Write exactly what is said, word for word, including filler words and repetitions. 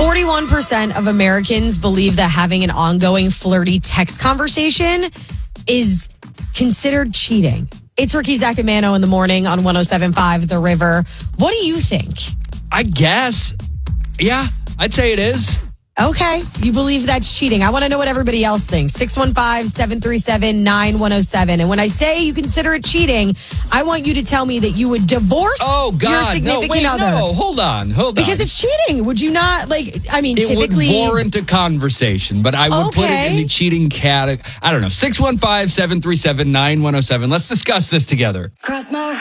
forty-one percent of Americans believe that having an ongoing flirty text conversation is considered cheating. It's Ricky, Zach, and Mano in the morning on one oh seven point five The River. What do you think? I guess. Yeah, I'd say it is. Okay, you believe that's cheating. I want to know what everybody else thinks. six one five, seven three seven, nine one oh seven. And when I say you consider it cheating, I want you to tell me that you would divorce oh, God, your significant no, wait, other. No, hold on, hold on. Because it's cheating. Would you not, like, I mean, it typically... It would warrant a conversation, but I would okay. put it in the cheating category. I don't know, six one five, seven three seven, nine one oh seven. Let's discuss this together. Cross my